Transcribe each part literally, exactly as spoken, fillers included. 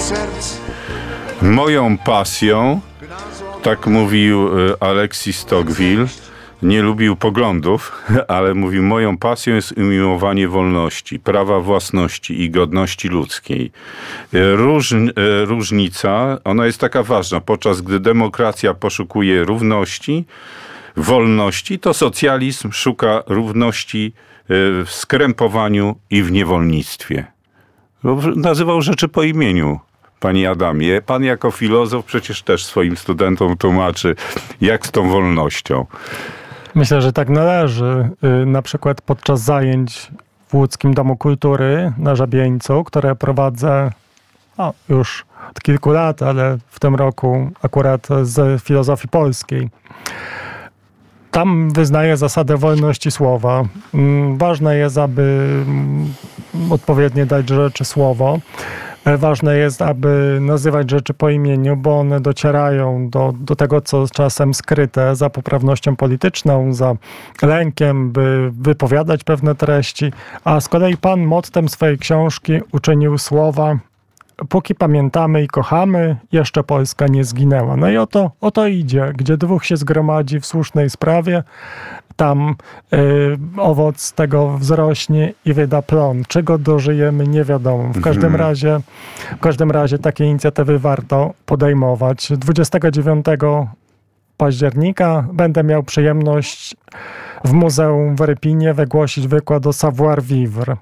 Moją pasją, tak mówił Alexis Tocqueville, nie lubił poglądów, ale mówił, moją pasją jest umiłowanie wolności, prawa własności i godności ludzkiej. Róż, różnica, ona jest taka ważna, podczas gdy demokracja poszukuje równości, wolności, to socjalizm szuka równości w skrępowaniu i w niewolnictwie. Nazywał rzeczy po imieniu. Panie Adamie, pan jako filozof przecież też swoim studentom tłumaczy, jak z tą wolnością. Myślę, że tak należy. Na przykład podczas zajęć w Łódzkim Domu Kultury na Żabieńcu, które prowadzę no, już od kilku lat, ale w tym roku akurat z filozofii polskiej. Tam wyznaję zasadę wolności słowa. Ważne jest, aby odpowiednio dać rzeczy słowo. Ważne jest, aby nazywać rzeczy po imieniu, bo one docierają do, do tego, co czasem skryte za poprawnością polityczną, za lękiem, by wypowiadać pewne treści. A z kolei pan mottem swojej książki uczynił słowa: póki pamiętamy i kochamy, jeszcze Polska nie zginęła. No i o to, o to idzie. Gdzie dwóch się zgromadzi w słusznej sprawie, tam y, owoc tego wzrośnie i wyda plon. Czego dożyjemy, nie wiadomo. W każdym mhm. razie, w każdym razie takie inicjatywy warto podejmować. dwudziestego dziewiątego października będę miał przyjemność w Muzeum w Rypinie wygłosić wykład o savoir-vivre.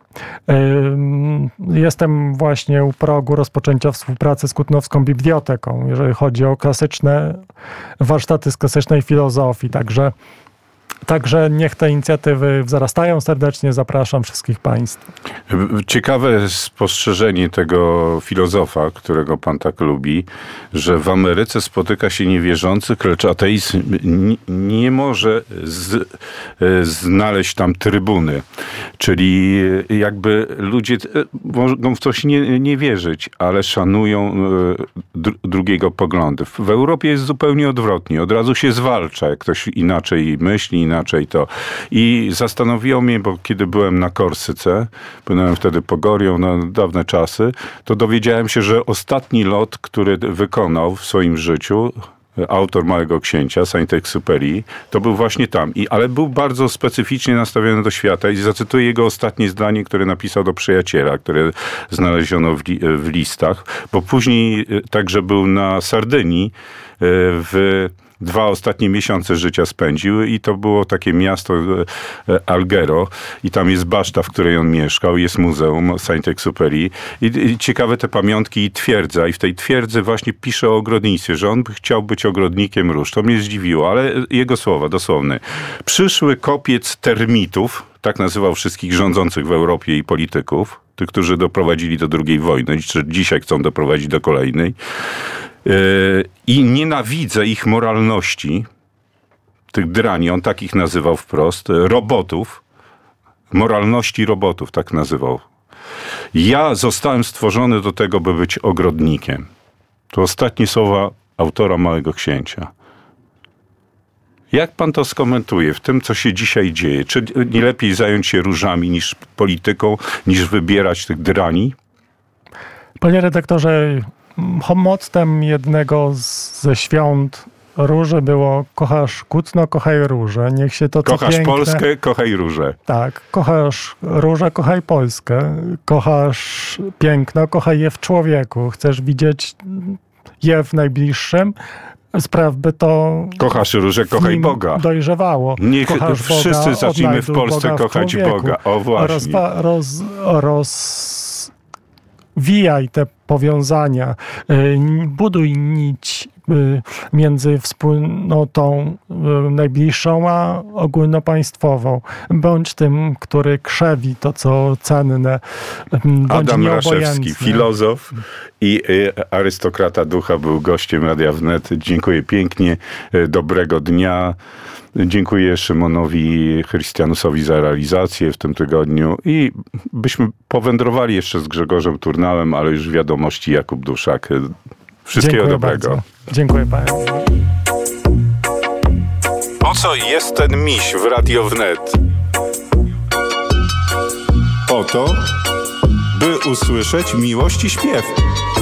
Jestem właśnie u progu rozpoczęcia współpracy z Kutnowską Biblioteką, jeżeli chodzi o klasyczne warsztaty z klasycznej filozofii. Także Także niech te inicjatywy wzrastają. Serdecznie zapraszam wszystkich państwa. Ciekawe spostrzeżenie tego filozofa, którego pan tak lubi, że w Ameryce spotyka się niewierzących, lecz ateizm nie może z, znaleźć tam trybuny. Czyli jakby ludzie mogą w coś nie, nie wierzyć, ale szanują dr- drugiego poglądy. W Europie jest zupełnie odwrotnie. Od razu się zwalcza, jak ktoś inaczej myśli, inaczej to. I zastanowiło mnie, bo kiedy byłem na Korsyce, byłem wtedy Pogorią na dawne czasy, to dowiedziałem się, że ostatni lot, który wykonał w swoim życiu autor Małego Księcia, Saint-Exupéry, to był właśnie tam. I, ale był bardzo specyficznie nastawiony do świata i zacytuję jego ostatnie zdanie, które napisał do przyjaciela, które znaleziono w, li, w listach, bo później także był na Sardynii w Dwa ostatnie miesiące życia spędził i to było takie miasto Alghero i tam jest baszta, w której on mieszkał, jest muzeum Saint-Exupéry i, i ciekawe te pamiątki i twierdza i w tej twierdzy właśnie pisze o ogrodnictwie, że on by chciał być ogrodnikiem róż. To mnie zdziwiło, ale jego słowa dosłowne. Przyszły kopiec termitów, tak nazywał wszystkich rządzących w Europie i polityków, tych, którzy doprowadzili do drugiej wojny, czy dzisiaj chcą doprowadzić do kolejnej. I nienawidzę ich moralności, tych drani, on takich nazywał wprost, robotów, moralności robotów, tak nazywał. Ja zostałem stworzony do tego, by być ogrodnikiem. To ostatnie słowa autora Małego Księcia. Jak pan to skomentuje w tym, co się dzisiaj dzieje? Czy nie lepiej zająć się różami niż polityką, niż wybierać tych drani? Panie redaktorze, mottem jednego z, ze świąt róży było: kochasz Kutno, kochaj róże. Niech się to, co Kochasz piękne... Polskę, kochaj róże. Tak. Kochasz róże, kochaj Polskę. Kochasz piękno, kochaj je w człowieku. Chcesz widzieć je w najbliższym? Spraw, by to... Kochasz róże, kochaj Boga. Dojrzewało. Niech Kochasz wszyscy Boga, zacznijmy w Polsce Boga w kochać człowieku. Boga. O właśnie. Rozwa, roz, rozwijaj te powiązania. Buduj nić między wspólnotą najbliższą a ogólnopaństwową. Bądź tym, który krzewi to, co cenne. Bądź Adam Raszewski, filozof i arystokrata ducha, był gościem Radia Wnet. Dziękuję pięknie. Dobrego dnia. Dziękuję Szymonowi Chrystianusowi za realizację w tym tygodniu i byśmy powędrowali jeszcze z Grzegorzem Turnałem, ale już wiadomości Jakub Duszak. Wszystkiego Dziękuję dobrego. Bardzo. Dziękuję panu. Po co jest ten miś w Radio Wnet? Po to, by usłyszeć miłość i śpiew.